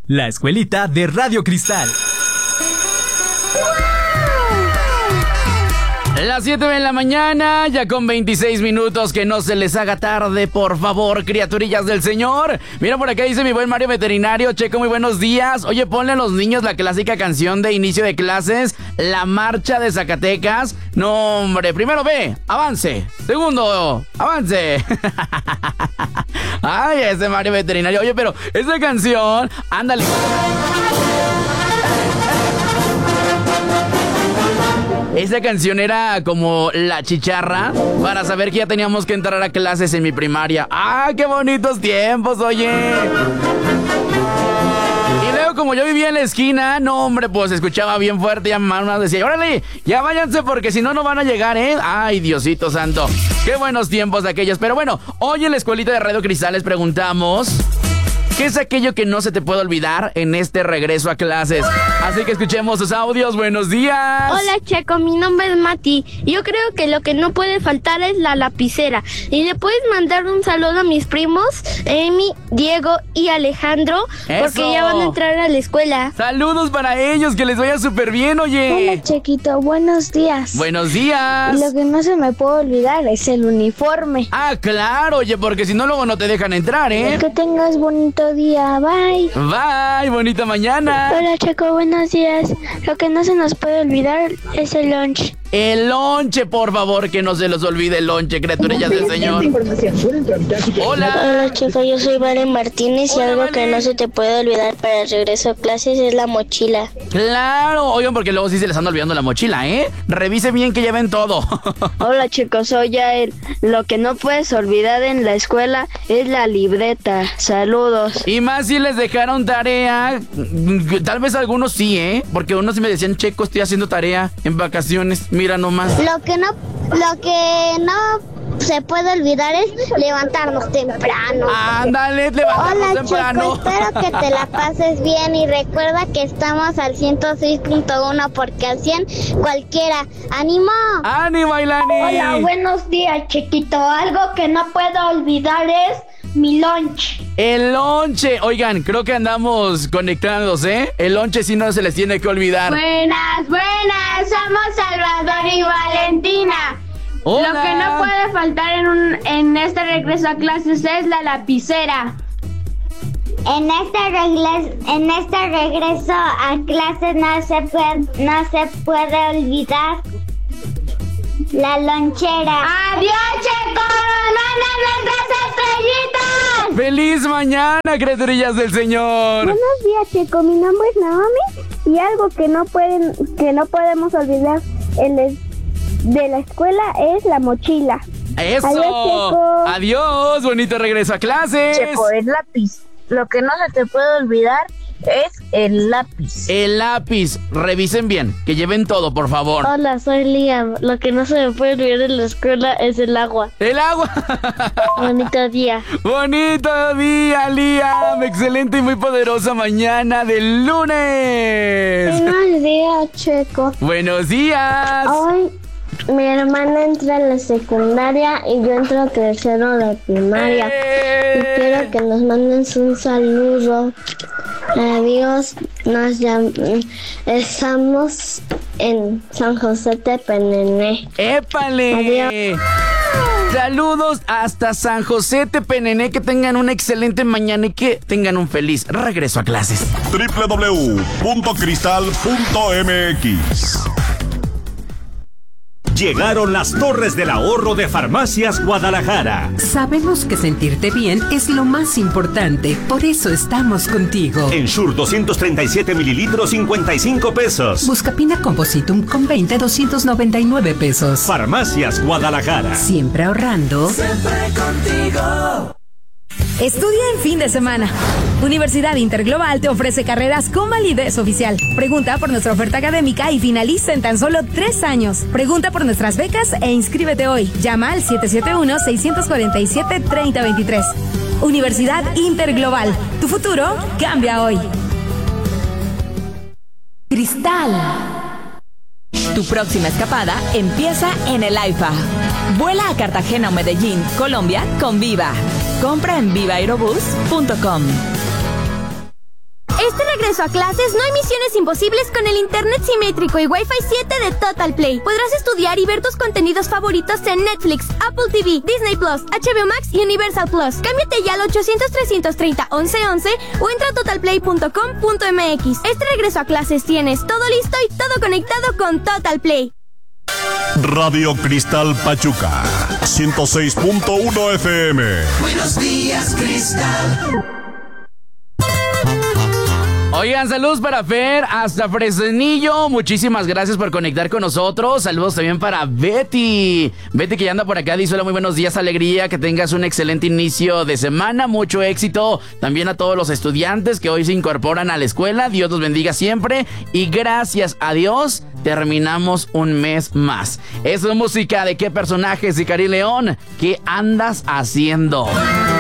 La escuelita de Radio Cristal. Las 7 de la mañana, ya con 26 minutos, que no se les haga tarde, por favor, criaturillas del Señor. Mira, por acá dice mi buen Mario Veterinario, Checo, muy buenos días. Oye, ponle a los niños la clásica canción de inicio de clases, La Marcha de Zacatecas. No, hombre, primero ve, avance. Segundo, avance. Ay, ese Mario Veterinario. Oye, pero esa canción, ándale. Esa canción era como la chicharra para saber que ya teníamos que entrar a clases en mi primaria. ¡Ah, qué bonitos tiempos, oye! Y luego, como yo vivía en la esquina, no, hombre, pues escuchaba bien fuerte. Ya mi mamá decía, órale, ya váyanse porque si no, no van a llegar, ¿eh? ¡Ay, Diosito santo! ¡Qué buenos tiempos de aquellos! Pero bueno, hoy en la escuelita de Radio Cristal les preguntamos... ¿qué es aquello que no se te puede olvidar en este regreso a clases? Así que escuchemos sus audios. ¡Buenos días! Hola, Checo, mi nombre es Mati. Yo creo que lo que no puede faltar es la lapicera. Y le puedes mandar un saludo a mis primos, Emi, Diego y Alejandro, porque ya van a entrar a la escuela. ¡Saludos para ellos! ¡Que les vaya súper bien, oye! Hola, Chequito, buenos días. ¡Buenos días! Lo que no se me puede olvidar es el uniforme. ¡Ah, claro! Oye, porque si no, luego no te dejan entrar, ¿eh? Que tengas bonito día, bye. Bye, bonita mañana. Hola, Checo, buenos días. Lo que no se nos puede olvidar es el lunch. El lonche, por favor, que no se los olvide el lonche, criaturillas del Señor. Hola. Hola, Checo, yo soy Valen Martínez. Hola, y algo Vale. que no se te puede olvidar para el regreso a clases es la mochila. Claro, oigan, porque luego sí se les anda olvidando la mochila, ¿eh? Revise bien que lleven todo. Hola, chicos, soy Yael. Lo que no puedes olvidar en la escuela es la libreta. Saludos. Y más si les dejaron tarea, tal vez algunos sí, ¿eh? Porque unos sí me decían, Checo, estoy haciendo tarea en vacaciones, mira nomás. Lo que no se puede olvidar es levantarnos temprano. Ándale, levantarnos Hola, temprano. Checo, espero que te la pases bien y recuerda que estamos al 106.1 porque al 100 cualquiera. ¡Ánimo! ¡Ánimo, Ailani! Hola, buenos días, Chiquito. Algo que no puedo olvidar es mi lunch. El lonche, oigan, creo que andamos conectados, ¿eh? El lonche sí no se les tiene que olvidar. Buenas, somos Salvador y Valentina. Hola. Lo que no puede faltar en este regreso a clases es la lapicera. En este regreso a clases no se puede olvidar la lonchera. ¡Adiós, Checo! ¡Manda nuestras estrellitas! ¡Feliz mañana, criaturillas del Señor! Buenos días, Checo. Mi nombre es Naomi y algo que no podemos olvidar de la escuela es la mochila. ¡Eso! Adiós, Checo. ¡Adiós! ¡Bonito regreso a clases! Checo, el lápiz. Lo que no se te puede olvidar es el lápiz. El lápiz. Revisen bien, que lleven todo, por favor. Hola, soy Liam. Lo que no se me puede olvidar en la escuela es el agua. ¡El agua! Bonito día. ¡Bonito día, Liam! ¡Excelente y muy poderosa mañana del lunes! Buenos días, Checo. ¡Buenos días! Hoy mi hermana entra a la secundaria y yo entro a tercero de primaria. Y quiero que nos manden un saludo. Adiós, estamos en San José de Penené. ¡Épale! Adiós. Saludos hasta San José Tepenené, que tengan una excelente mañana y que tengan un feliz regreso a clases. www.cristal.mx. Llegaron las Torres del Ahorro de Farmacias Guadalajara. Sabemos que sentirte bien es lo más importante, por eso estamos contigo. Ensure 237 mililitros, 55 pesos. Buscapina Compositum con 20, 299 pesos. Farmacias Guadalajara. Siempre ahorrando. Siempre contigo. Estudia en fin de semana. Universidad Interglobal te ofrece carreras con validez oficial. Pregunta por nuestra oferta académica y finaliza en tan solo 3 años. Pregunta por nuestras becas e inscríbete hoy. Llama al 771-647-3023. Universidad Interglobal. Tu futuro cambia hoy. Cristal. Tu próxima escapada empieza en el AIFA. Vuela a Cartagena o Medellín, Colombia, con Viva. Compra en vivaaerobus.com. Este regreso a clases no hay misiones imposibles con el internet simétrico y Wi-Fi 7 de Total Play. Podrás estudiar y ver tus contenidos favoritos en Netflix, Apple TV, Disney Plus, HBO Max y Universal Plus. Cámbiate ya al 800-330-1111 o entra a totalplay.com.mx. Este regreso a clases tienes todo listo y todo conectado con Total Play. Radio Cristal Pachuca, 106.1 FM. Buenos días, Cristal. Oigan, saludos para Fer, hasta Fresnillo. Muchísimas gracias por conectar con nosotros. Saludos también para Betty. Betty que ya anda por acá, dice: hola, muy buenos días, alegría. Que tengas un excelente inicio de semana. Mucho éxito también a todos los estudiantes que hoy se incorporan a la escuela. Dios los bendiga siempre. Y gracias a Dios, terminamos un mes más. Es música de qué personajes, Icari León. ¿Qué andas haciendo?